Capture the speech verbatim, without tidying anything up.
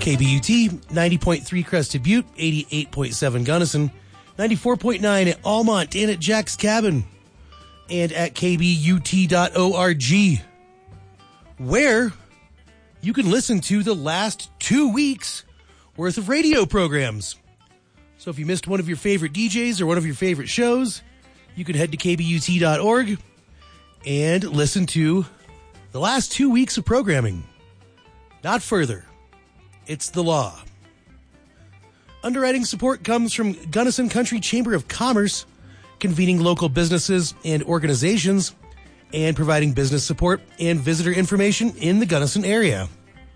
K B U T, ninety point three Crested Butte, eighty-eight point seven Gunnison, ninety-four point nine at Almont and at Jack's Cabin, and at K B U T dot org, where you can listen to the last two weeks worth of radio programs. So if you missed one of your favorite D Js or one of your favorite shows, you can head to K B U T dot org and listen to the last two weeks of programming. Not further. It's the law. Underwriting support comes from Gunnison Country Chamber of Commerce, convening local businesses and organizations and providing business support and visitor information in the Gunnison area.